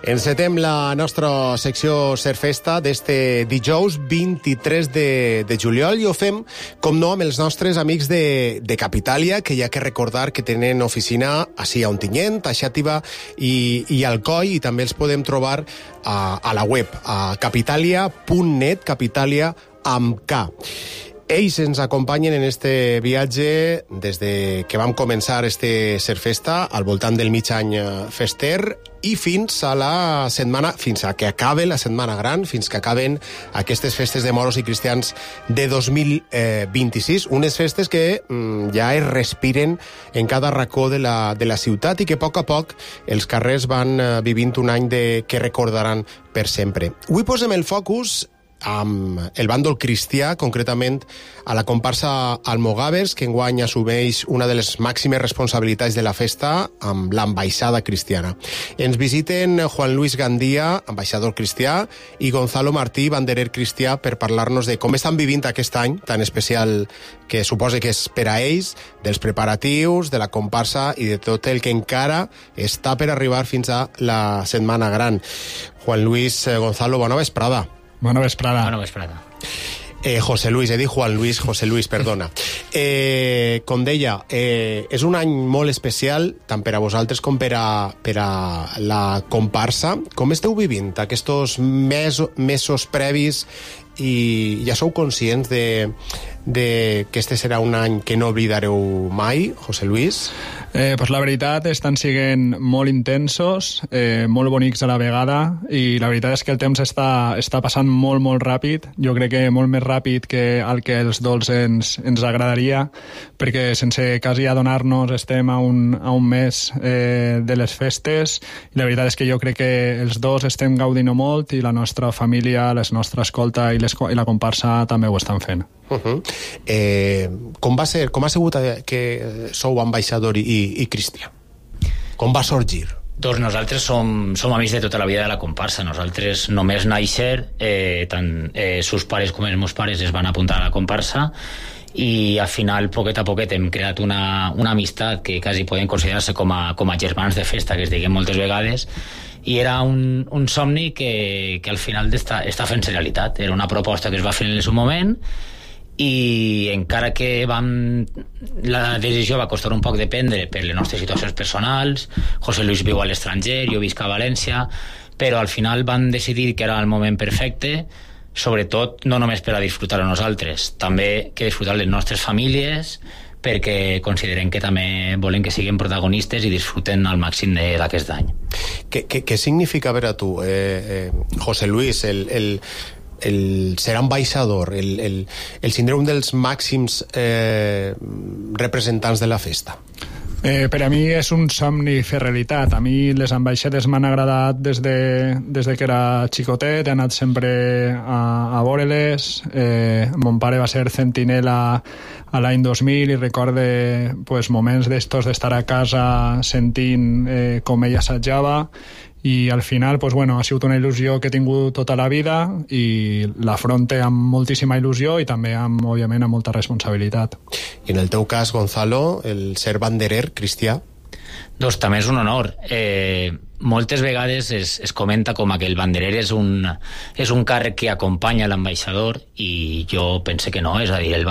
Encetem la nostra secció Ser Festa d'este dijous 23 de juliol i ho fem, com no, amb els nostres amics de Capitalia, que hi ha que recordar que tenen oficina així a Ontinyent, a Xàtiva i a Alcoi, i també els podem trobar a la web, a capitalia.net, Capitalia amb K. Ells ens acompanyen en este viatge des de que vam començar este Ser Festa al voltant del mig any fester i fins a que acabe la Setmana Gran, fins que acaben aquestes festes de moros i cristians de 2026, unes festes que ja es respiren en cada racó de la ciutat i que a poc els carrers van vivint un any que recordaran per sempre. Avui posem el focus amb el bàndol cristià, concretament a la comparsa Almogàvers, que enguany assumeix una de les màximes responsabilitats de la festa amb l'ambaixada cristiana. Ens visiten Juan Luis Gandía, ambaixador cristià, i Gonzalo Martí, banderer cristià, per parlar-nos de com estan vivint aquest any tan especial que suposa que és per a ells, dels preparatius, de la comparsa i de tot el que encara està per arribar fins a la Setmana Gran. Juan Luis, Gonzalo, bona vesprada. Bona vesprada. Bona vesprada. José Luis, he dit Juan Luis, José Luis, perdona. Com deia, és un any molt especial, tant per a vosaltres com per a la comparsa. Com esteu vivint aquests mesos previs i ja sou conscients de que este serà un any que no oblidareu mai, José Luis? Pues la veritat estan sent molt intensos, molt bonics a la vegada, i la veritat és que el temps està passant molt ràpid. Jo crec que molt més ràpid que el que els dos ens agradaria, perquè sense quasi adonar-nos estem a un mes de les festes, i la veritat és que jo crec que els dos estem gaudint molt, i la nostra família, la nostra escolta i la comparsa també ho estan fent. Com ha sigut que sou ambaixador i cristià? Com va sorgir? Doncs nosaltres som amics de tota la vida de la comparsa. Nosaltres només néixer, tant sus pares com els meus pares es van apuntar a la comparsa, i al final, poquet a poquet, hem creat una amistat que quasi poden considerar-se com a germans de festa, que es diguem moltes vegades, i era un somni que al final està fent-se realitat. Era una proposta que es va fer en el seu moment, i encara que la decisió va costar un poc de prendre per les nostres situacions personals. José Luis viu a l'estranger, jo visc a València, però al final van decidir que era el moment perfecte, sobretot no només per a disfrutar a nosaltres, també que disfrutar les nostres famílies, perquè considerem que també volen que siguin protagonistes i disfruten al màxim d'aquest any. Què significa per a tu, José Luis, el ser ambaixador, el tindre un dels màxims representants de la festa? Per a mi és un somni fer realitat. A mi les ambaixades m'han agradat des de que era xicotet, he anat sempre a veure-les. Mon pare va ser centinela a l'any 2000 i recorde moments d'estos d'estar a casa sentint com ell assajava, i al final ha sigut una il·lusió que he tingut tota la vida i l'afronte amb moltíssima il·lusió i també òbviament amb molta responsabilitat. I en el teu cas, Gonzalo, el ser banderer cristià? Doncs també és un honor. Moltes vegades es comenta com que el banderer és un càrrec que acompanya l'ambaixador, i jo pense que no, és a dir, el